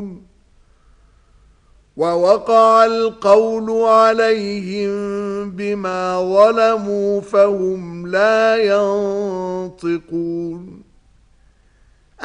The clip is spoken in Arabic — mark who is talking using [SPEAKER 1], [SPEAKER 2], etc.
[SPEAKER 1] ووقع القول عليهم بما ظلموا فهم لا ينطقون